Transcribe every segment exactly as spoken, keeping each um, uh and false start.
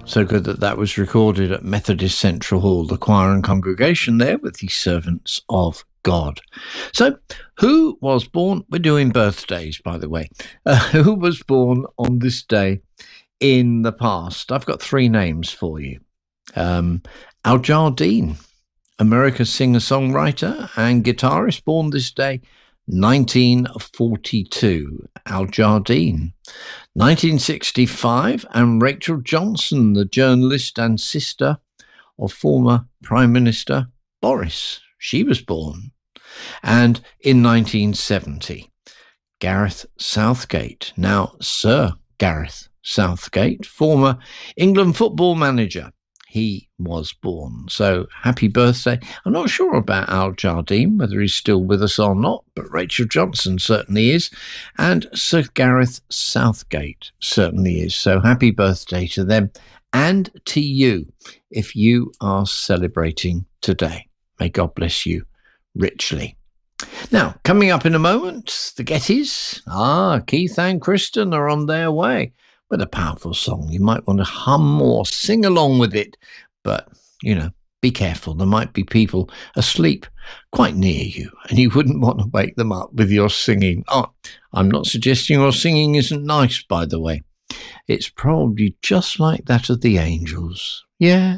So good that that was recorded at Methodist Central Hall, the choir and congregation there with the servants of God. So, who was born? We're doing birthdays, by the way. Uh, who was born on this day in the past? I've got three names for you. Um, Al Jardine, America's singer-songwriter and guitarist, born this day, nineteen forty-two. Al Jardine. nineteen sixty-five, and Rachel Johnson, the journalist and sister of former Prime Minister Boris. She was born. And in nineteen seventy, Gareth Southgate, now Sir Gareth Southgate, former England football manager, he was born. So happy birthday. I'm not sure about Al Jardine, whether he's still with us or not, but Rachel Johnson certainly is, and Sir Gareth Southgate certainly is. So happy birthday to them and to you if you are celebrating today. May God bless you richly. Now, coming up in a moment, the Gettys. Ah, Keith and Kristen are on their way with a powerful song. You might want to hum or sing along with it, but, you know, be careful. There might be people asleep quite near you, and you wouldn't want to wake them up with your singing. Oh, I'm not suggesting your singing isn't nice, by the way. It's probably just like that of the angels. Yeah?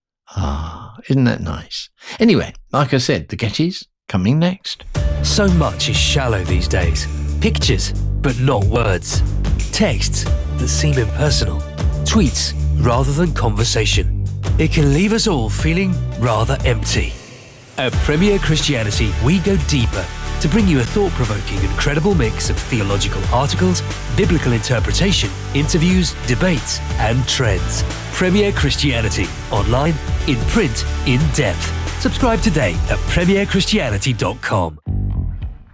Ah, isn't that nice? Anyway, like I said, the Gettys coming next. So much is shallow these days. Pictures, but not words. Texts that seem impersonal. Tweets rather than conversation. It can leave us all feeling rather empty. At Premier Christianity, we go deeper to bring you a thought-provoking and credible mix of theological articles, biblical interpretation, interviews, debates, and trends. Premier Christianity. Online, in print, in depth. Subscribe today at premier christianity dot com.